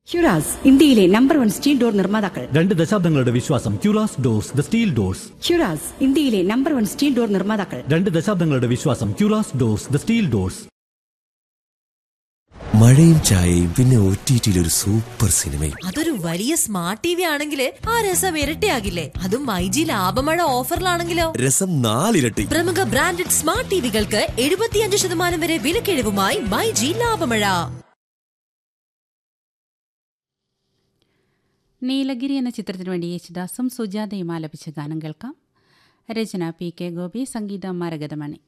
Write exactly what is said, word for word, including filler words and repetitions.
ക്യൂറാസ് ഇന്ത്യയിലെ number one steel door നിർമ്മാതാക്കൾ. രണ്ട് ദശാബ്ദങ്ങളുടെ വിശ്വാസം. ക്യൂറാസ് ഡോർസ്, ദ സ്റ്റീൽ ഡോർസ്. ക്യൂറാസ് ഇന്ത്യയിലെ നമ്പർ വൺ സ്റ്റീൽ ഡോർ നിർമ്മാതാക്കൾ. രണ്ട് ദശാബ്ദങ്ങളുടെ വിശ്വാസം. ക്യൂറാസ് ഡോർസ്, ദ സ്റ്റീൽ ഡോർസ്. മഴയും ചായയും പിന്നെ ഒ ടി ടിയിൽ ഒരു സൂപ്പർ സിനിമയും. അതൊരു വലിയ സ്മാർട്ട് ടി വി ആണെങ്കിൽ ആ രസം ഇരട്ടിയാകില്ലേ? അതും മൈജി ലാഭമഴ ഓഫറിലാണെങ്കിലോ രസം നാലിരട്ടി. പ്രമുഖ ബ്രാൻഡഡ് സ്മാർട്ട് ടിവികൾക്ക് എഴുപത്തിയഞ്ച് ശതമാനം വരെ വിലക്കിഴിവുമായി മൈജി ലാഭമഴ. നീലഗിരി എന്ന ചിത്രത്തിനു വേണ്ടി യേശുദാസും സുജാതയും ആലപിച്ച ഗാനം കേൾക്കാം. രചന പി കെ ഗോപി, സംഗീതം മരകതമണി.